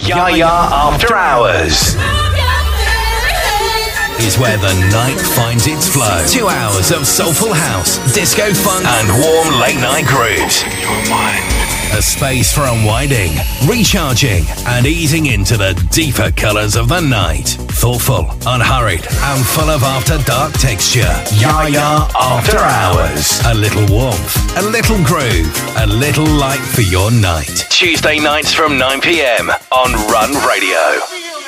Yaya After Hours is where the night finds its flow. 2 hours of soulful house, disco funk, and warm late night grooves. A space for unwinding, recharging, and easing into the deeper colours of the night. Thoughtful, unhurried, and full of after dark texture. Yaya After Hours. A little warmth, a little groove, a little light for your night. Tuesday nights from 9 p.m. on Run Radio.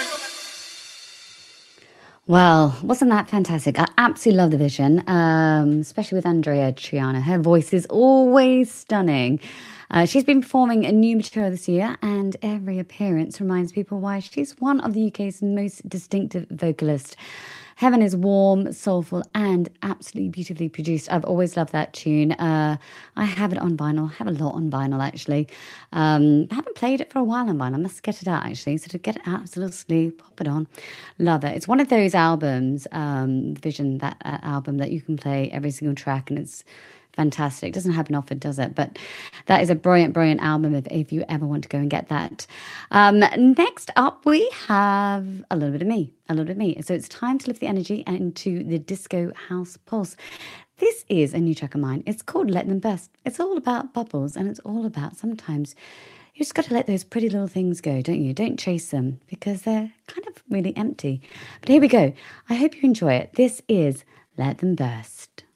Well, wasn't that fantastic? I absolutely love the vision, especially with Andrea Triana. Her voice is always stunning. She's been performing a new material this year, and every appearance reminds people why she's one of the UK's most distinctive vocalists. Heaven is warm, soulful, and absolutely beautifully produced. I've always loved that tune. I have it on vinyl. I have a lot on vinyl, actually. I haven't played it for a while on vinyl. I must get it out, actually. So to get it out, it's a little sleep, pop it on. Love it. It's one of those albums, Vision, that album that you can play every single track, and it's fantastic. It doesn't happen often, does it? But that is a brilliant, brilliant album if you ever want to go and get that. Next up, we have a little bit of me. So it's time to lift the energy into the disco house pulse. This is a new track of mine. It's called Let Them Burst. It's all about bubbles, and it's all about sometimes you just got to let those pretty little things go, don't you? Don't chase them because they're kind of really empty. But here we go. I hope you enjoy it. This is Let Them Burst.